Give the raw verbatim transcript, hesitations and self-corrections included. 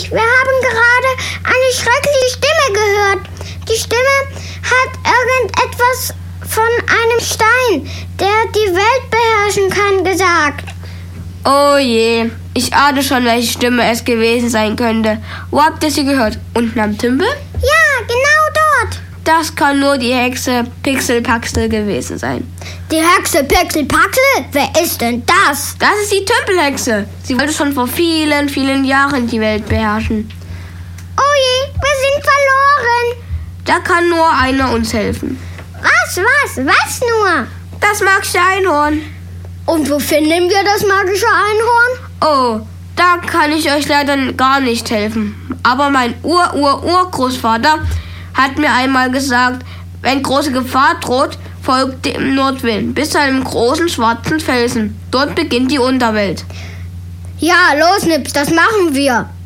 nicht. Wir haben gerade eine schreckliche Stimme gehört. Die Stimme hat irgendetwas von einem Stein, der die Welt beherrschen kann, gesagt. Oh je, ich ahne schon, welche Stimme es gewesen sein könnte. Wo habt ihr sie gehört? Unten am Tümpel? Ja, genau dort. Das kann nur die Hexe Pixelpaxel gewesen sein. Die Hexe Pixelpaxel? Wer ist denn das? Das ist die Tümpelhexe. Sie wollte schon vor vielen, vielen Jahren die Welt beherrschen. Oh je, wir sind verloren. Da kann nur einer uns helfen. Was, was, was nur? Das magische Einhorn. Und wo finden wir das magische Einhorn? Oh, da kann ich euch leider gar nicht helfen. Aber mein Ur-Ur-Urgroßvater hat mir einmal gesagt, wenn große Gefahr droht, folgt dem Nordwind bis zu einem großen schwarzen Felsen. Dort beginnt die Unterwelt. Ja, los, Nips, das machen wir.